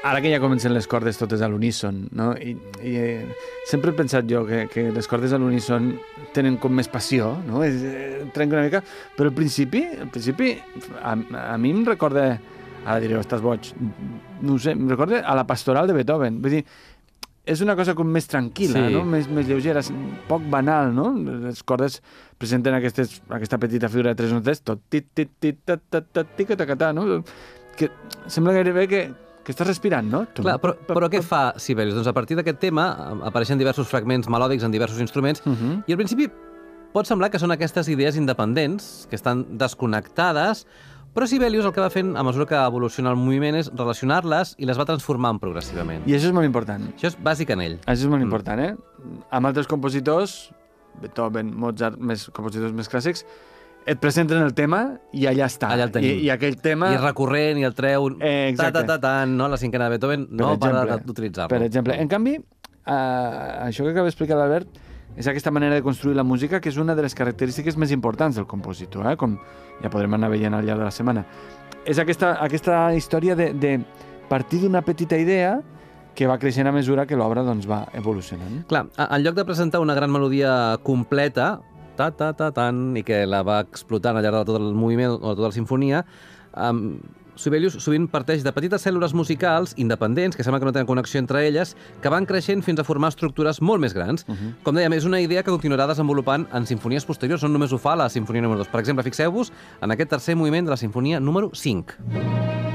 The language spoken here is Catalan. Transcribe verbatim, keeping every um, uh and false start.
ara que ja comencen les cordes totes a l'uníson, no? I, i eh, sempre he pensat jo que, que les cordes a l'uníson tenen com més passió, no? És, eh, trenca una mica, però al principi, al principi a, a mi em recorda, ara direu, estàs boig, no ho sé, em recorda a la pastoral de Beethoven. Vull dir, és una cosa com més tranquil·la, sí. no? Més, més lleugera, poc banal, no? Les cordes presenten aquestes, aquesta petita figura de tres notes, tot tit, tit, tit, tat, tat, tat, tic, tac, tac, no? Que sembla gairebé que que estàs respirant, no? Clar, però, però què fa Sibelius? Doncs a partir d'aquest tema apareixen diversos fragments melòdics en diversos instruments uh -huh. i al principi pot semblar que són aquestes idees independents, que estan desconnectades, però Sibelius el que va fent a mesura que evoluciona el moviment és relacionar-les i les va transformant progressivament. I això és molt important. Això és bàsic en ell. Això és molt important, eh? Amb altres compositors, Beethoven, Mozart, més compositors més clàssics, et presenten el tema i allà està. Allà el tenim. I, I aquell tema... I és recurrent, i el treu... Eh, ta, ta, ta, ta, no? La cinquena de Beethoven no para d'utilitzar-lo. Per exemple. En canvi, eh, això que acaba d'explicar l'Albert és aquesta manera de construir la música, que és una de les característiques més importants del compositor, eh? Com ja podrem anar veient al llarg de la setmana. És aquesta, aquesta història de, de partir d'una petita idea que va creixent a mesura que l'obra doncs, va evolucionant. Clar, en lloc de presentar una gran melodia completa, ta, ta, ta, tan, i que la va explotant al llarg de tot el moviment o de tota la sinfonia, um, Sibelius sovint parteix de petites cèl·lules musicals independents, que sembla que no tenen connexió entre elles, que van creixent fins a formar estructures molt més grans. Uh -huh. Com dèiem, és una idea que continuarà desenvolupant en sinfonies posteriors, no només ho fa la sinfonia número dos. Per exemple, fixeu-vos en aquest tercer moviment de la sinfonia número cinc.